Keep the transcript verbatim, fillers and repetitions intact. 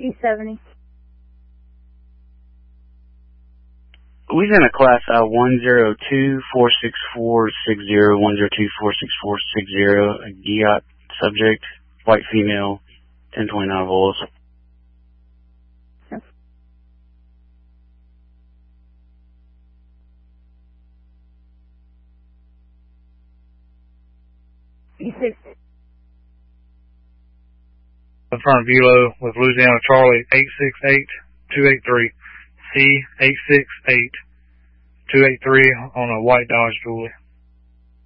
E seventy. Louisiana class uh, one zero two four six four six zero, one zero two four six four six zero, a G I A T subject, white female, ten twenty-nine volts. Yes. E six. Confirm Velo with Louisiana Charlie eight six eight two eight three, C eight six eight two eight three on a white Dodge dually.